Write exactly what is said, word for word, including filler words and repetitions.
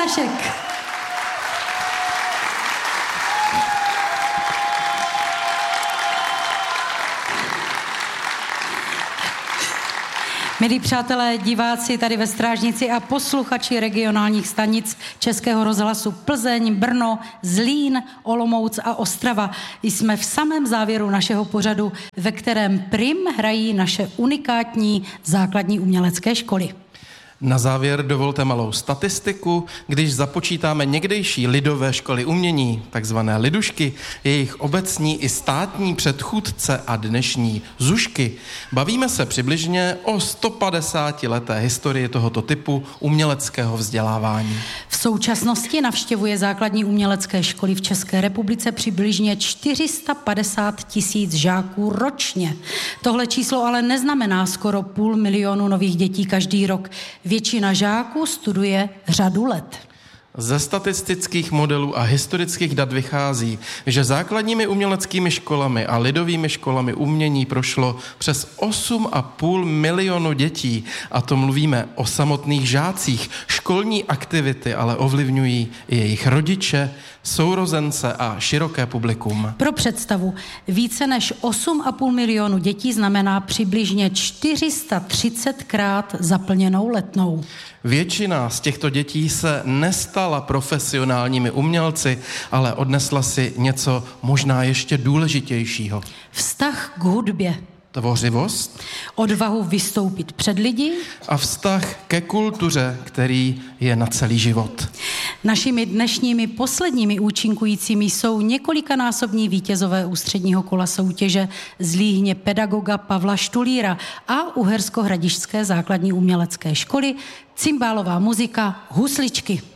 Stašek. Milí přátelé, diváci tady ve Strážnici a posluchači regionálních stanic Českého rozhlasu Plzeň, Brno, Zlín, Olomouc a Ostrava. Jsme v samém závěru našeho pořadu, ve kterém prim hrají naše unikátní základní umělecké školy. Na závěr dovolte malou statistiku. Když započítáme někdejší lidové školy umění, takzvané lidušky, jejich obecní i státní předchůdce a dnešní zušky, bavíme se přibližně o sto padesáti leté historii tohoto typu uměleckého vzdělávání. V současnosti navštěvuje základní umělecké školy v České republice přibližně čtyři sta padesát tisíc žáků ročně. Tohle číslo ale neznamená skoro půl milionu nových dětí každý rok. Většina žáků studuje řadu let. Ze statistických modelů a historických dat vychází, že základními uměleckými školami a lidovými školami umění prošlo přes osm a půl milionu dětí. A to mluvíme o samotných žácích. Školní aktivity ale ovlivňují i jejich rodiče, sourozence a široké publikum. Pro představu, více než osm a půl milionu dětí znamená přibližně čtyři sta třicet krát zaplněnou letnou. Většina z těchto dětí se nestala profesionálními umělci, ale odnesla si něco možná ještě důležitějšího. Vztah k hudbě. Tvořivost. Odvahu vystoupit před lidi. A vztah ke kultuře, který je na celý život. Našimi dnešními posledními účinkujícími jsou několikanásobní vítězové ústředního kola soutěže z Líhně pedagoga Pavla Štulíra a Uherskohradišťské základní umělecké školy, cimbálová muzika Husličky.